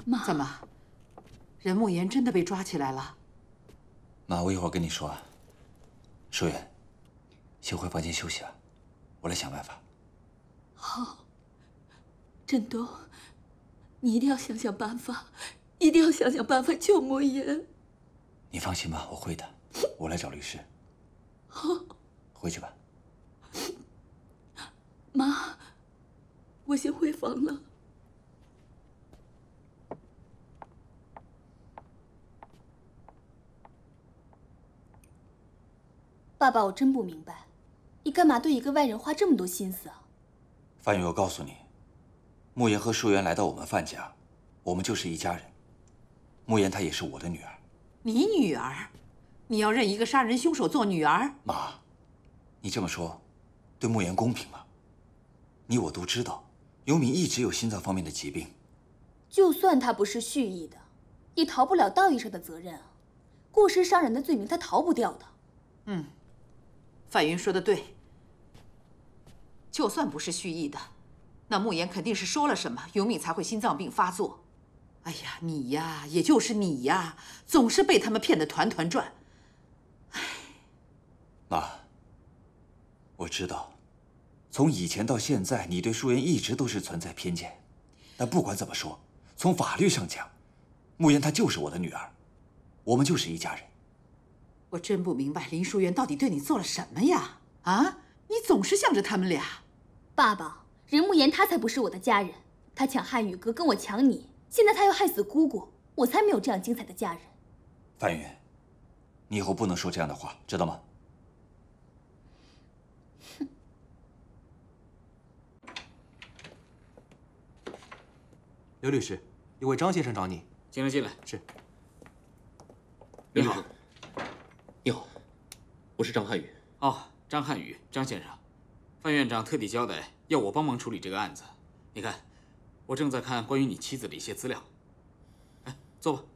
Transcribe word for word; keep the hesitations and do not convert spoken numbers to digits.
妈，怎么，任慕言真的被抓起来了？ 妈，我一会儿跟你说啊。舒媛，先回房间休息啊，我来想办法。 好，振东，你一定要想想办法，一定要想想办法救慕言。 你放心吧，我会的，我来找律师。 好， 回去吧。 妈，我先回房了。 爸爸，我真不明白，你干嘛对一个外人花这么多心思啊？ 范宇，我告诉你，慕言和舒媛来到我们范家，我们就是一家人。慕言她也是我的女儿。 你女儿？你要认一个杀人凶手做女儿？ 妈，你这么说，对慕言公平吗？你我都知道，尤敏一直有心脏方面的疾病。 就算他不是蓄意的，也逃不了道义上的责任啊。过失伤人的罪名，他逃不掉的。 嗯。范云说的对，就算不是蓄意的，那慕言肯定是说了什么，尤敏才会心脏病发作。哎呀，你呀，也就是你呀，总是被他们骗得团团转。哎， 妈，我知道，从以前到现在，你对舒媛一直都是存在偏见。但不管怎么说，从法律上讲，慕言她就是我的女儿，我们就是一家人。 我真不明白林淑媛到底对你做了什么呀？啊，你总是向着他们俩。 爸爸，任慕言他才不是我的家人，他抢汉宇哥跟我抢你，现在他要害死姑姑，我才没有这样精彩的家人。 范云，你以后不能说这样的话，知道吗？ 哼。 刘律师，有位张先生找你。 进来，进来。 是。 你好。你好，我是张汉宇。哦，张汉宇，张先生，范院长特地交代要我帮忙处理这个案子。你看，我正在看关于你妻子的一些资料。哎，坐吧。